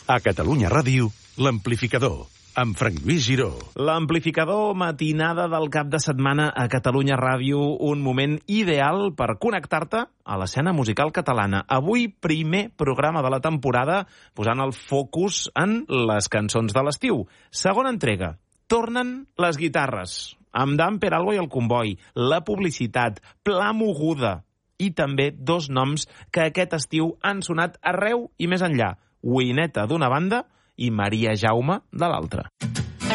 A Catalunya Ràdio, l'Amplificador, amb Frank Lluís Giró. L'Amplificador, matinada del cap de setmana a Catalunya Ràdio, un moment ideal per connectar-te a l'escena musical catalana. Avui, primer programa de la temporada, posant el focus en les cançons de l'estiu. Segona entrega, tornen les guitarres, amb Dan Peralbo i el Comboi, la publicitat, Pla Moguda, i també dos noms que aquest estiu han sonat arreu i més enllà. Wineta d'una banda i Maria Jaume de l'altra.